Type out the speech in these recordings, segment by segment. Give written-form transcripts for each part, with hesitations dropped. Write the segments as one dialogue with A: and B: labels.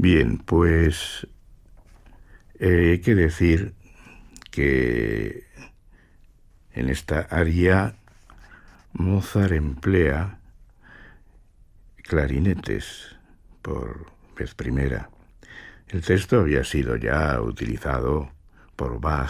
A: Bien, pues hay que decir que en esta aria Mozart emplea clarinetes por vez primera. El texto había sido ya utilizado por Bach.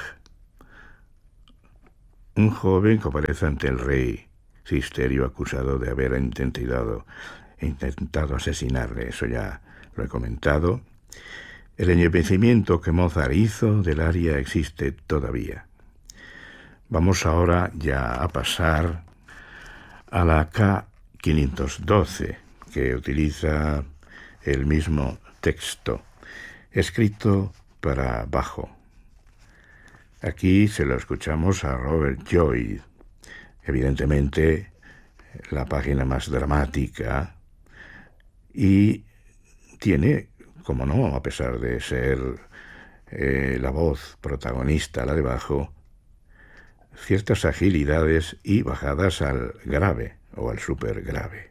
A: Un joven comparece ante el rey Sisterio acusado de haber intentado asesinarle. Eso ya lo he comentado. El ennebecimiento que Mozart hizo del aria existe todavía. Vamos ahora ya a pasar a la K512, que utiliza el mismo texto, escrito para bajo. Aquí se lo escuchamos a Robert Joy, evidentemente la página más dramática, y tiene, como no, a pesar de ser la voz protagonista, la de bajo, ciertas agilidades y bajadas al grave o al supergrave.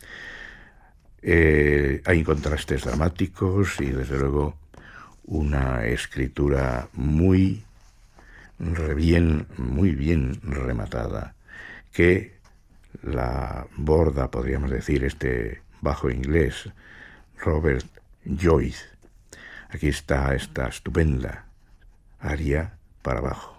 A: Hay contrastes dramáticos y desde luego una escritura muy bien rematada, que la borda, podríamos decir, este bajo inglés, Robert Joyce. Aquí está esta estupenda aria para bajo.